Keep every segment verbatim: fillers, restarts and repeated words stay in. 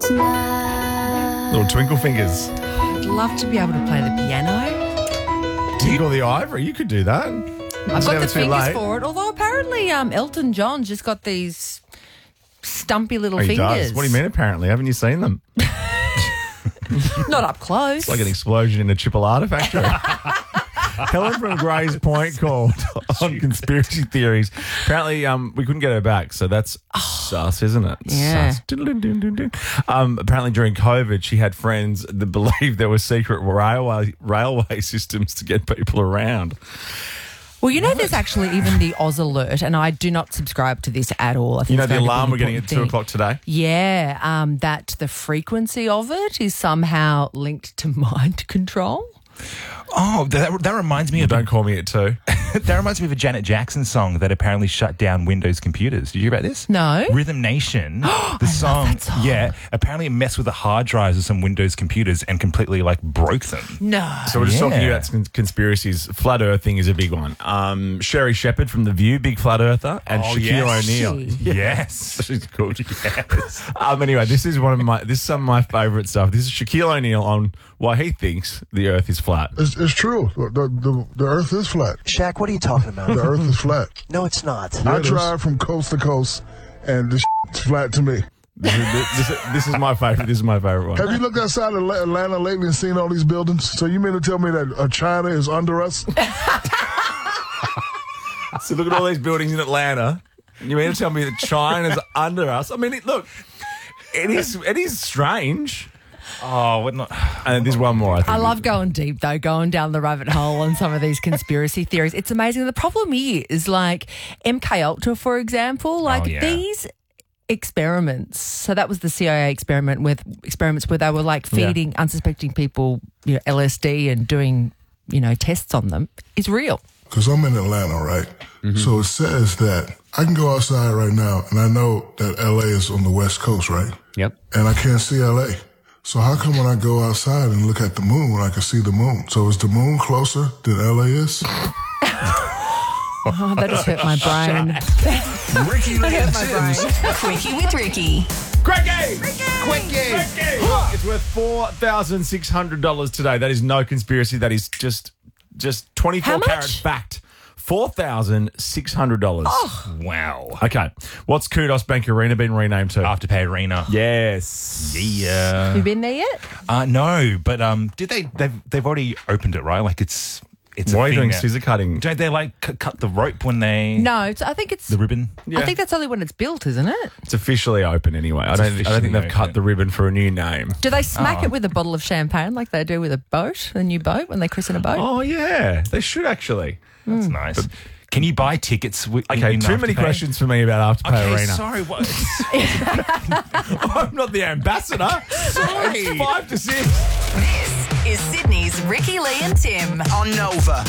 Smile. Little twinkle fingers. I'd love to be able to play the piano. Tinkle the ivory. You could do that. I've It's got never the too fingers late. for it, although apparently um, Elton John's just got these stumpy little Oh, he fingers. does. What do you mean, apparently? Haven't you seen them? Not up close. It's like an explosion in a chipolata factory. Helen from Grays Point called on conspiracy theories. Apparently, um, we couldn't get her back, so that's sus, isn't it? Yeah. Sus. Diddle-ding-ding-ding-ding. Um, apparently, during COVID, she had friends that believed there were secret railway railway systems to get people around. Well, you know, there's actually even the Oz Alert, and I do not subscribe to this at all. I think You know it's the going to be alarm an we're getting at important two thing. o'clock today? Yeah, um, that the frequency of it is somehow linked to mind control. Oh, that, that reminds me of Don't call me at two. that reminds me of a Janet Jackson song that apparently shut down Windows computers. Did you hear about this? No. Rhythm Nation, the song, that song. yeah, apparently it messed with the hard drives of some Windows computers and completely like broke them. No. So we're just talking Yeah. about cons- conspiracies. Flat earthing is a big one. Um, Sherry Shepherd from The View, big flat earther, and Oh, Shaquille yes. O'Neal. She- Yes. She's good. Yes. Um, anyway, this is one of my this is some of my favourite stuff. This is Shaquille O'Neal on why he thinks the Earth is flat. It's, it's true. The, the, the earth is flat. Shaq, what are you talking about? The earth is flat. No, it's not. I drive from coast to coast, and this is flat to me. This is, this, is- this is my favourite. This is my favourite Have one. you looked outside of Atlanta lately and seen all these buildings? So you mean to tell me that uh, China is under us? So look at all these buildings in Atlanta. You mean to tell me that China's under us? I mean, it, look, it is it is strange. Oh, what not? And there's one more. I think. I love going deep, though, going down the rabbit hole on some of these conspiracy theories. It's amazing. The problem is, like, M K Ultra, for example, like Oh, yeah. these experiments. So that was the C I A experiment with experiments where they were like feeding unsuspecting people, you know, L S D and doing, you know, tests on them. Is real. Because I'm in Atlanta, right? So it says that I can go outside right now, and I know that L A is on the West Coast, right? Yep. And I can't see L A. So how come when I go outside and look at the moon, I can see the moon? So is the moon closer than L A is? Oh, that just hurt my brain. Ricky Lee and my Tim's Quickie with Ricky. Quickie! Quickie! It's worth four thousand six hundred dollars today. That is no conspiracy. That is just just twenty-four How much? carat fact. four thousand six hundred dollars. Oh. Wow. Okay. What's Kudos Bank Arena been renamed to? Afterpay Arena. Yes. Yeah. Have you been there yet? Uh, no, but um, did they? They've they've already opened it, right? Like it's it's. Why a are you thing doing now. scissor cutting? Don't they like cut, cut the rope when they No, it's, I think it's. the ribbon? Yeah. I think that's only when it's built, isn't it? It's officially open anyway. I don't, I don't officially think they've cut open. the ribbon for a new name. Do they smack Oh. it with a bottle of champagne like they do with a boat, a new boat, when they christen a boat? Oh, yeah. They should actually. That's nice. Can you buy tickets? Wi- in- Okay, in too many Afterpay? questions for me about Afterpay Okay, Arena. sorry. What? I'm not the ambassador. Sorry. It's five to six. This is Sydney's Ricky Lee and Tim. on Nova.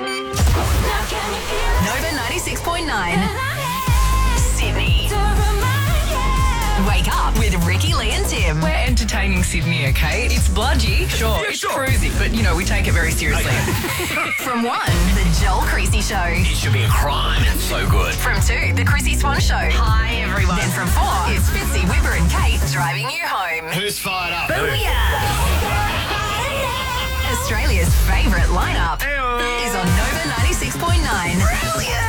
Nova ninety-six point nine. Sydney. Wake up with Ricky Lee and Tim. We're entertaining Sydney, okay? It's bludgy, sure. Yeah, it's sure. cruisy, but, you know, we take it very seriously. From one, the Joel Creasy Show. It should be a crime. It's so good. From two, the Chrissy Swan Show. Hi, everyone. Then from four, it's Fitzy, Whipper and Kate driving you home. Who's fired up? Australia's favourite lineup is on Nova ninety-six point nine. Brilliant.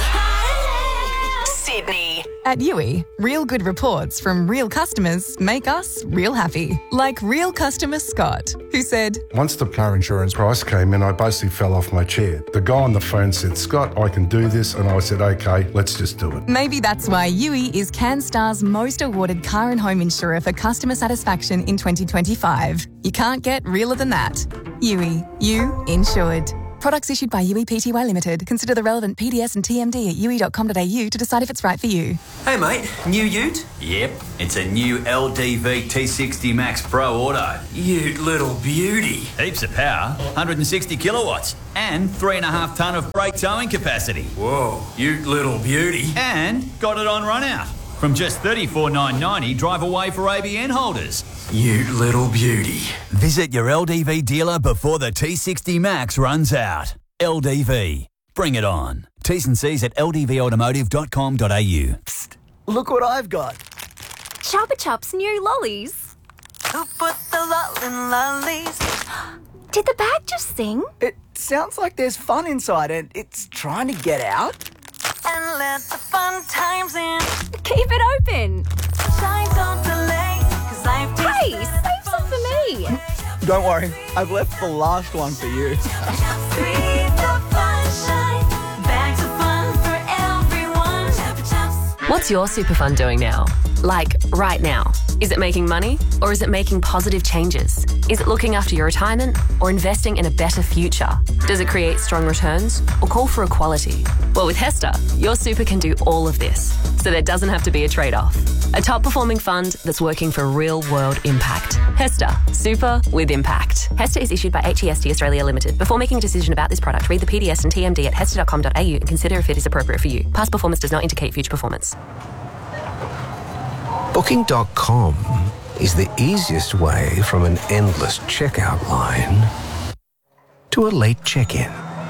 Sydney. At Yui, real good reports from real customers make us real happy. Like real customer Scott, who said, Once the car insurance price came in, I basically fell off my chair. The guy on the phone said, Scott, I can do this. And I said, okay, let's just do it. maybe that's why Yui is CanStar's most awarded car and home insurer for customer satisfaction in twenty twenty-five. You can't get realer than that. Yui, you insured. Products issued by Yui Pty Limited. Consider the relevant P D S and T M D at yui dot com dot a u to decide if it's right for you. Hey mate, new ute? Yep, it's a new L D V T sixty Max Pro Auto. Ute little beauty. Heaps of power, one hundred sixty kilowatts, and three and a half tonne of brake towing capacity. Whoa, ute little beauty. And got it on run out. From just thirty-four thousand nine hundred ninety dollars, drive away for A B N holders. You little beauty. Visit your L D V dealer before the T sixty Max runs out. L D V. Bring it on. T's and C's at l d v automotive dot com dot a u. Look what I've got. Chupa Chups new lollies. Who put the lull in lollies? Did the bag just sing? It sounds like there's fun inside and it's trying to get out. And let the fun times in. Keep it open. Shine, don't delay, 'cause I've tasted Hey, the save some for me. Don't worry, I've left the last one for you. Sweet the fun shine. Bags of fun for everyone. Chappa Chaps. What's your super fun doing now? Like, right now. Is it making money or is it making positive changes? Is it looking after your retirement or investing in a better future? Does it create strong returns or call for equality? Well, with Hester, your super can do all of this, so there doesn't have to be a trade-off. A top-performing fund that's working for real-world impact. Hester, super with impact. Hester is issued by H E S T Australia Limited. Before making a decision about this product, read the P D S and T M D at hester dot com dot a u and consider if it is appropriate for you. Past performance does not indicate future performance. Booking dot com is the easiest way from an endless checkout line to a late check-in.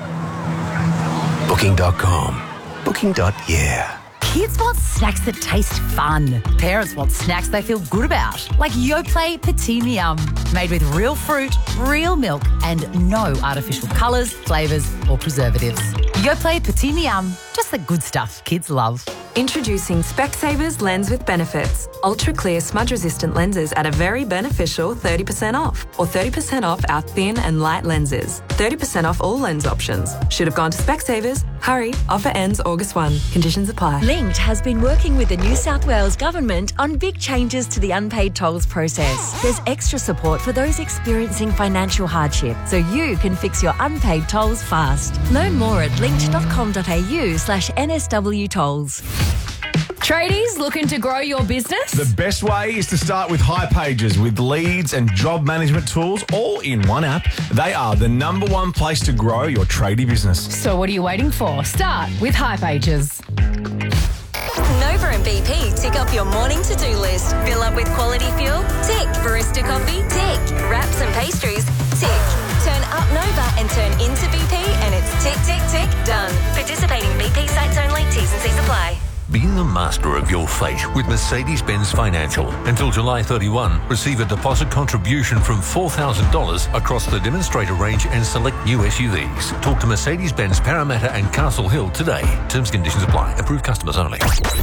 Booking dot com. Booking. Yeah. Kids want snacks that taste fun. Parents want snacks they feel good about. Like Yoplait Petinium, made with real fruit, real milk, and no artificial colours, flavours, or preservatives. Yoplait Petinium, just the good stuff kids love. Introducing Specsavers Lens with Benefits. Ultra clear smudge resistant lenses at a very beneficial thirty percent off. Or thirty percent off our thin and light lenses. thirty percent off all lens options. Should have gone to Specsavers. Hurry, offer ends August first. Conditions apply. Linked has been working with the New South Wales Government on big changes to the unpaid tolls process. There's extra support for those experiencing financial hardship, so you can fix your unpaid tolls fast. Learn more at linked dot com dot a u slash N S W tolls. Tradies looking to grow your business? The best way is to start with hipages with leads and job management tools all in one app. They are the number one place to grow your tradie business. So what are you waiting for? Start with hipages. Nova and B P tick off your morning to-do list. Fill up with quality fuel? Tick. Barista coffee? Tick. Wraps and pastries? Tick. Turn up Nova and turn into B P and it's tick, tick, tick, done. Participating B P sites only. T's and C's apply. Be the master of your fate with Mercedes-Benz Financial. Until July thirty-first, receive a deposit contribution from four thousand dollars across the demonstrator range and select new S U Vs. Talk to Mercedes-Benz Parramatta and Castle Hill today. Terms and conditions apply. Approved customers only.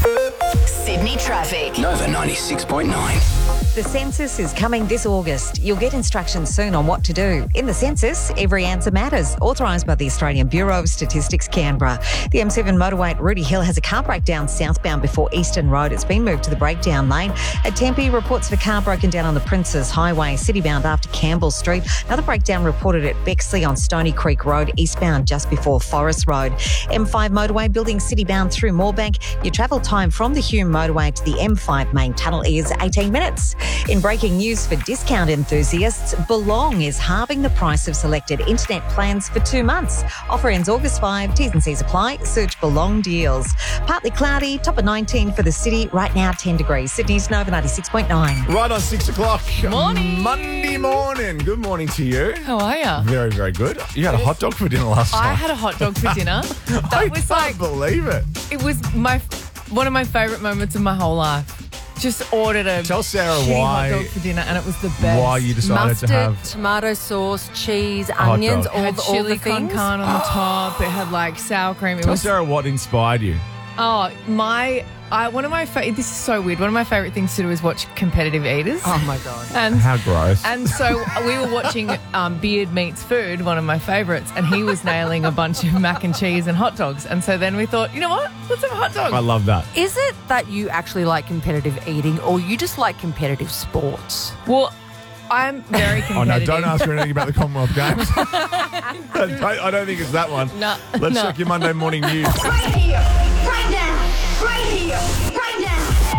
Sydney traffic. Nova ninety-six point nine. The census is coming this August. You'll get instructions soon on what to do. In the census, every answer matters. Authorised by the Australian Bureau of Statistics, Canberra. The M seven motorway at Rudy Hill has a car breakdown southbound before Eastern Road. It's been moved to the breakdown lane. At Tempe, reports of a car broken down on the Princes Highway, citybound after Campbell Street. Another breakdown reported at Bexley on Stony Creek Road, eastbound just before Forest Road. M five motorway building citybound through Moorebank. Your travel time from the Hume motorway to the M five main tunnel is eighteen minutes. In breaking news for discount enthusiasts, Belong is halving the price of selected internet plans for two months. Offer ends August fifth. T's and C's apply. Search Belong deals. Partly cloudy, top of nineteen for the city. Right now, ten degrees. Sydney's Nova ninety-six point nine. Right on six o'clock. Morning. Monday morning. Good morning to you. How are you? Very, very good. You had a hot dog for dinner last I night. had a hot dog for dinner. That I was can't like believe it. It was my one of my favourite moments of my whole life. Just ordered a Tell Sarah shitty why- hot dog for dinner, and it was the best. Why you decided Mustard, to have tomato sauce, cheese, hot onions, dog. all Had the, all chili the con things. carne on the top. It had like sour cream. It Tell was Sarah what inspired you. oh my. I, one of my fa- this is so weird. One of my favourite things to do is watch competitive eaters. Oh my god! And How gross. And so we were watching um, Beard Meets Food, one of my favourites, and he was nailing a bunch of mac and cheese and hot dogs. And so then we thought, you know what? Let's have a hot dog. I love that. Is it that you actually like competitive eating, or you just like competitive sports? Well, I'm very Oh, competitive. no, don't ask her anything about the Commonwealth Games. I, don't, I don't think it's that one. No, Let's no. check your Monday morning news. Right here, right now, right here, right now.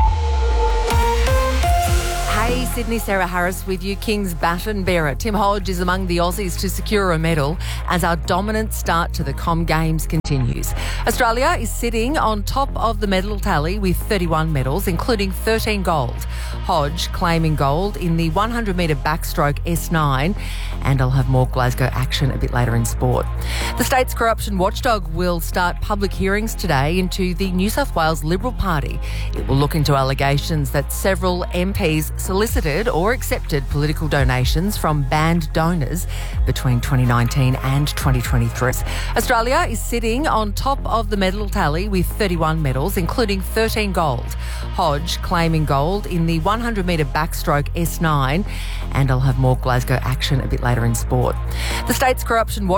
Hey, Sydney, Sarah Harris with you. King's baton bearer Tim Hodge is among the Aussies to secure a medal as our dominant start to the Com Games continues. Australia is sitting on top of the medal tally with thirty-one medals, including thirteen gold. Hodge claiming gold in the one hundred metre backstroke S nine, and I'll have more Glasgow action a bit later in sport. The state's corruption watchdog will start public hearings today into the New South Wales Liberal Party. It will look into allegations that several M Ps solicited solicited or accepted political donations from banned donors between twenty nineteen and twenty twenty-three. Australia is sitting on top of the medal tally with thirty-one medals, including thirteen gold. Hodge claiming gold in the one hundred metre backstroke S nine, and I'll have more Glasgow action a bit later in sport. The state's corruption